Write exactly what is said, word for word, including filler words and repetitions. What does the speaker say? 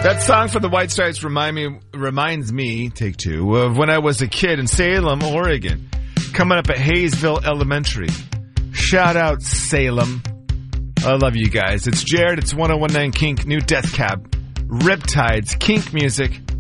That song for the White Stripes remind me, reminds me, take two, of when I was a kid in Salem, Oregon, coming up at Hayesville Elementary. Shout out Salem. I love you guys. It's Jared. It's one oh one nine Kink, New Death Cab, Riptides, Kink Music.